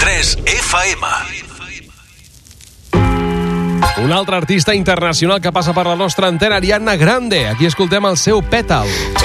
93 FM. Un altre artista internacional que passa per la nostra antena, Ariana Grande. Aquí escoltem el seu Petal.